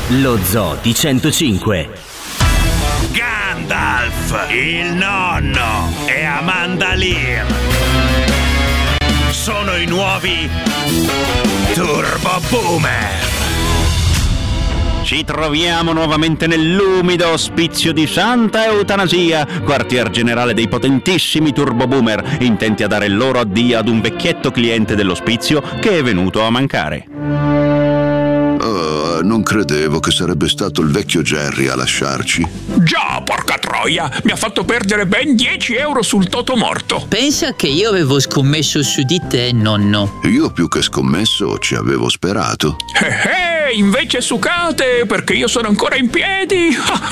lo Zoo di 105. Gandalf, il nonno e Amanda Lear sono i nuovi Turbo Boomer. Ci troviamo nuovamente nell'umido ospizio di Santa Eutanasia, quartier generale dei potentissimi Turbo Boomer, intenti a dare il loro addio ad un vecchietto cliente dell'ospizio che è venuto a mancare. Non credevo che sarebbe stato il vecchio Jerry a lasciarci. Già, porca troia, mi ha fatto perdere ben 10 euro sul totomorto. Pensa che io avevo scommesso su di te, nonno. Io più che scommesso ci avevo sperato. Invece succate, perché io sono ancora in piedi.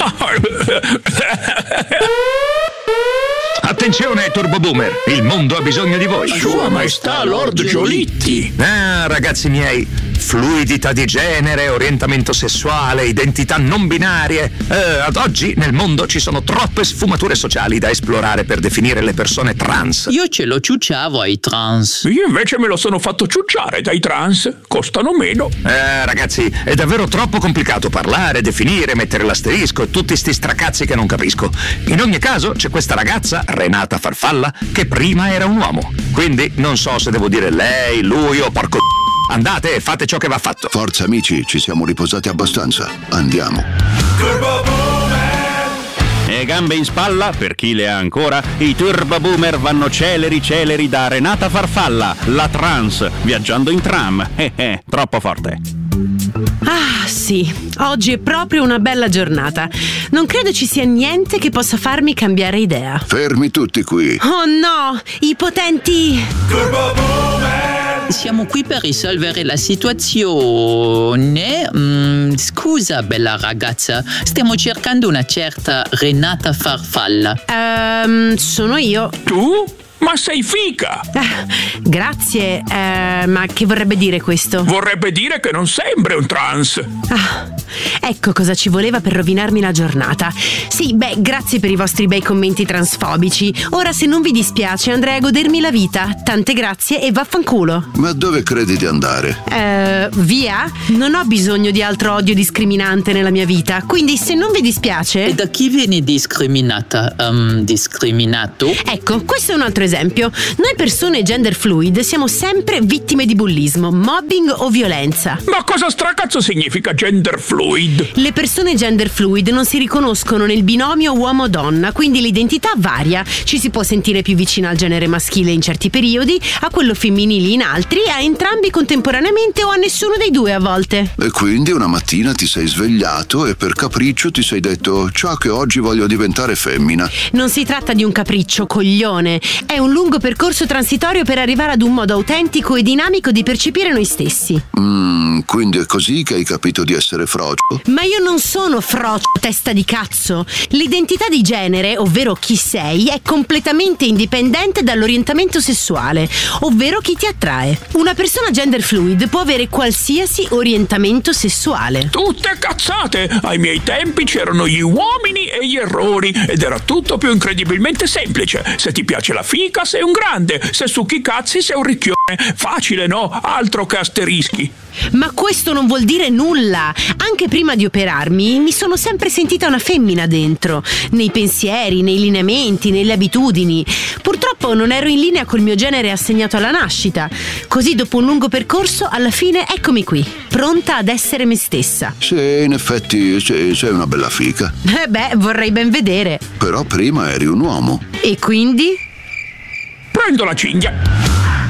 Attenzione, Turbo Boomer, il mondo ha bisogno di voi. Sua Maestà Lord Giolitti. Ragazzi miei, fluidità di genere, orientamento sessuale, identità non binarie. Ad oggi nel mondo ci sono troppe sfumature sociali da esplorare per definire le persone trans. Io ce lo ciucciavo ai trans. Io invece me lo sono fatto ciucciare dai trans, costano meno. Ragazzi, è davvero troppo complicato parlare, definire, mettere l'asterisco e tutti sti stracazzi che non capisco. In ogni caso c'è questa ragazza, Renata Farfalla, che prima era un uomo. Quindi non so se devo dire lei, lui o porco. Andate e fate ciò che va fatto. Forza amici, ci siamo riposati abbastanza. Andiamo. Turbo Boomer! E gambe in spalla, per chi le ha ancora, i Turbo Boomer vanno celeri da Renata Farfalla, la trans, viaggiando in tram. Troppo forte. Ah, sì, oggi è proprio una bella giornata. Non credo ci sia niente che possa farmi cambiare idea. Fermi tutti qui. Oh no, i potenti Turbo Boomer! Siamo qui per risolvere la situazione. Scusa, bella ragazza, stiamo cercando una certa Renata Farfalla. Sono io. Tu? Ma sei fica! Grazie, ma che vorrebbe dire questo? Vorrebbe dire che non sembri un trans. Ecco cosa ci voleva per rovinarmi la giornata. Sì, grazie per i vostri bei commenti transfobici. Ora, se non vi dispiace, andrei a godermi la vita. Tante grazie e vaffanculo. Ma dove credi di andare? Via? Non ho bisogno di altro odio discriminante nella mia vita, quindi se non vi dispiace... E da chi vieni discriminata? Discriminato? Ecco, questo è un altro esempio. Noi persone gender fluid siamo sempre vittime di bullismo, mobbing o violenza. Ma cosa stracazzo significa gender fluid? Le persone gender fluid non si riconoscono nel binomio uomo-donna, quindi l'identità varia. Ci si può sentire più vicina al genere maschile in certi periodi, a quello femminile in altri, a entrambi contemporaneamente o a nessuno dei due a volte. E quindi una mattina ti sei svegliato e per capriccio ti sei detto: ciao che oggi voglio diventare femmina. Non si tratta di un capriccio, coglione. È un lungo percorso transitorio per arrivare ad un modo autentico e dinamico di percepire noi stessi. Quindi è così che hai capito di essere frocio? Ma io non sono frocio, testa di cazzo. L'identità di genere, ovvero chi sei, è completamente indipendente dall'orientamento sessuale, ovvero chi ti attrae. Una persona gender fluid può avere qualsiasi orientamento sessuale. Tutte cazzate! Ai miei tempi c'erano gli uomini e gli errori ed era tutto più incredibilmente semplice. Se ti piace la fica sei un grande, se succhi i cazzi sei un ricchione. Facile, no? Altro che asterischi. Ma questo non vuol dire nulla. Anche prima di operarmi mi sono sempre sentita una femmina dentro, nei pensieri, nei lineamenti, nelle abitudini. Purtroppo non ero in linea col mio genere assegnato alla nascita. Così dopo un lungo percorso, alla fine eccomi qui, pronta ad essere me stessa. Sì, in effetti sei una bella fica. Vorrei ben vedere. Però prima eri un uomo. E quindi? Prendo la cinghia.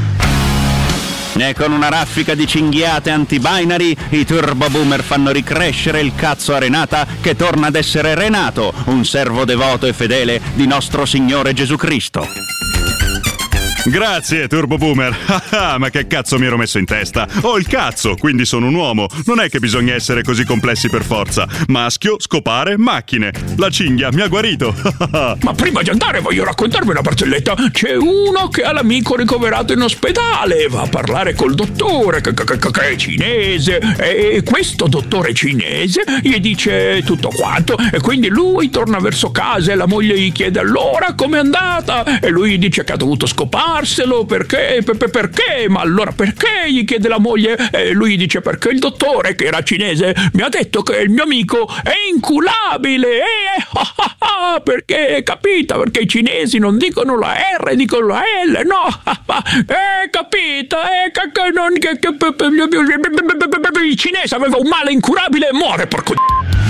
E con una raffica di cinghiate anti-binary, i Turbo Boomer fanno ricrescere il cazzo a Renata, che torna ad essere Renato, un servo devoto e fedele di nostro Signore Gesù Cristo. Grazie, Turbo Boomer. Ma che cazzo mi ero messo in testa? Ho il cazzo, quindi sono un uomo. Non è che bisogna essere così complessi per forza. Maschio, scopare, macchine. La cinghia mi ha guarito. Ma prima di andare voglio raccontarvi una barzelletta. C'è uno che ha l'amico ricoverato in ospedale, va a parlare col dottore che è cinese, e questo dottore cinese gli dice tutto quanto, e quindi lui torna verso casa e la moglie gli chiede: allora com'è andata? E lui gli dice che ha dovuto scopare farselo, perché? Ma allora perché? Gli chiede la moglie, e lui dice perché il dottore, che era cinese, mi ha detto che il mio amico è inculabile, perché, capita? Perché i cinesi non dicono la R, dicono la L, no? Capita? Il cinese aveva un male incurabile e muore, porco